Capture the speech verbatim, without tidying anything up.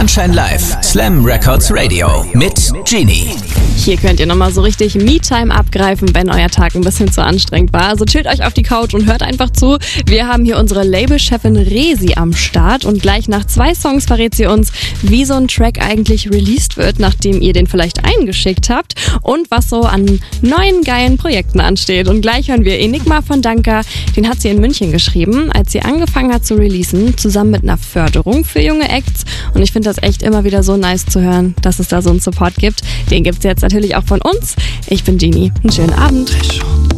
Sunshine Live, Slam Records Radio mit Genie. Hier könnt ihr nochmal so richtig Me-Time abgreifen, wenn euer Tag ein bisschen zu anstrengend war. Also chillt euch auf die Couch und hört einfach zu. Wir haben hier unsere Labelchefin Resi am Start und gleich nach zwei Songs verrät sie uns, wie so ein Track eigentlich released wird, nachdem ihr den vielleicht eingeschickt habt und was so an neuen geilen Projekten ansteht. Und gleich hören wir Enigma von Danka. Den hat sie in München geschrieben, als sie angefangen hat zu releasen, zusammen mit einer Förderung für junge Acts. Und ich finde das echt immer wieder so nice zu hören, dass es da so einen Support gibt. Den gibt's jetzt natürlich auch von uns. Ich bin Genie. Einen schönen Abend.